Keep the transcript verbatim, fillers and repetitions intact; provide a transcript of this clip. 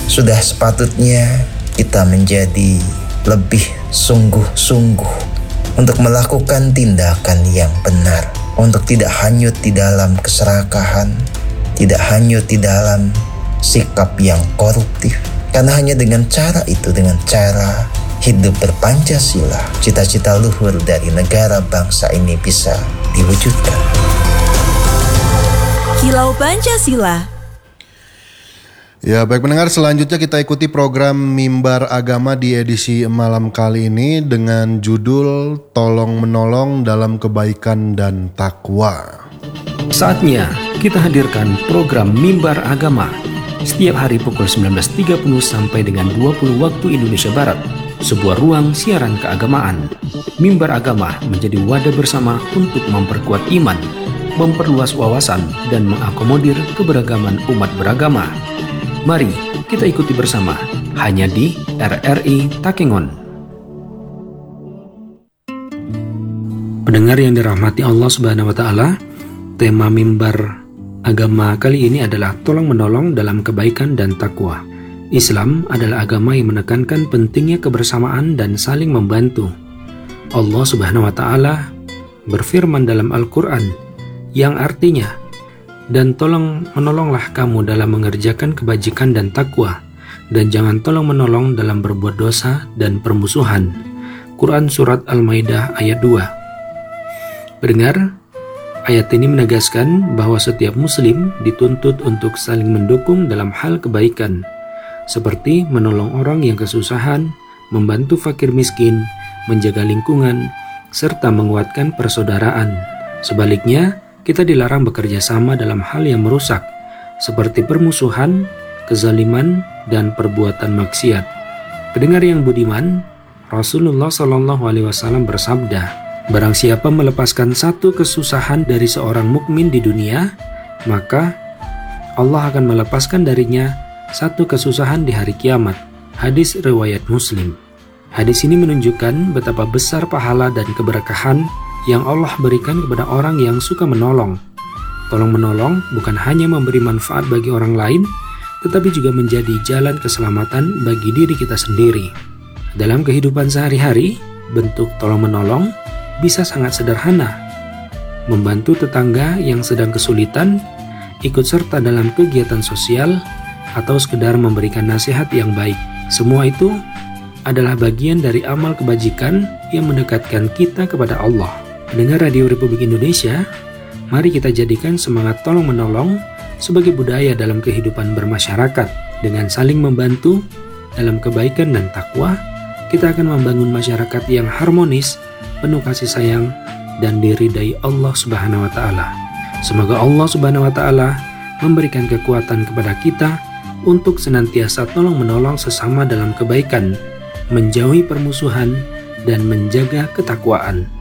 Sudah sepatutnya kita menjadi lebih sungguh-sungguh untuk melakukan tindakan yang benar, untuk tidak hanyut di dalam keserakahan, tidak hanyut di dalam sikap yang koruptif. Karena hanya dengan cara itu, dengan cara hidup berpancasila, cita-cita luhur dari negara bangsa ini bisa diwujudkan. Kilau Pancasila. Ya, baik pendengar, selanjutnya kita ikuti program Mimbar Agama di edisi malam kali ini dengan judul Tolong Menolong dalam Kebaikan dan Takwa. Saatnya kita hadirkan program Mimbar Agama setiap hari pukul sembilan belas tiga puluh sampai dengan dua puluh waktu Indonesia Barat. Sebuah ruang siaran keagamaan. Mimbar Agama menjadi wadah bersama untuk memperkuat iman, memperluas wawasan, dan mengakomodir keberagaman umat beragama. Mari kita ikuti bersama hanya di R R I Takengon. Pendengar yang dirahmati Allah Subhanahu wa taala, tema Mimbar Agama kali ini adalah tolong menolong dalam kebaikan dan takwa. Islam adalah agama yang menekankan pentingnya kebersamaan dan saling membantu. Allah Subhanahu wa taala berfirman dalam Al-Qur'an yang artinya, dan tolong menolonglah kamu dalam mengerjakan kebajikan dan takwa, dan jangan tolong menolong dalam berbuat dosa dan permusuhan. Quran Surat Al-Maidah ayat dua. Pendengar, ayat ini menegaskan bahwa setiap muslim dituntut untuk saling mendukung dalam hal kebaikan, seperti menolong orang yang kesusahan, membantu fakir miskin, menjaga lingkungan, serta menguatkan persaudaraan. Sebaliknya, kita dilarang bekerja sama dalam hal yang merusak, seperti permusuhan, kezaliman, dan perbuatan maksiat. Pendengar yang budiman, Rasulullah shallallahu alaihi wasallam bersabda, barang siapa melepaskan satu kesusahan dari seorang mukmin di dunia, maka Allah akan melepaskan darinya satu kesusahan di hari kiamat. Hadis riwayat Muslim. Hadis ini menunjukkan betapa besar pahala dan keberkahan yang Allah berikan kepada orang yang suka menolong. Tolong menolong bukan hanya memberi manfaat bagi orang lain, tetapi juga menjadi jalan keselamatan bagi diri kita sendiri. Dalam kehidupan sehari-hari, bentuk tolong menolong bisa sangat sederhana. Membantu tetangga yang sedang kesulitan, ikut serta dalam kegiatan sosial, atau sekedar memberikan nasihat yang baik. Semua itu adalah bagian dari amal kebajikan yang mendekatkan kita kepada Allah. Pendengar Radio Republik Indonesia, mari kita jadikan semangat tolong-menolong sebagai budaya dalam kehidupan bermasyarakat. Dengan saling membantu dalam kebaikan dan takwa, kita akan membangun masyarakat yang harmonis, penuh kasih sayang, dan diridai Allah Subhanahu wa taala. Semoga Allah Subhanahu wa taala memberikan kekuatan kepada kita untuk senantiasa tolong-menolong sesama dalam kebaikan, menjauhi permusuhan, dan menjaga ketakwaan.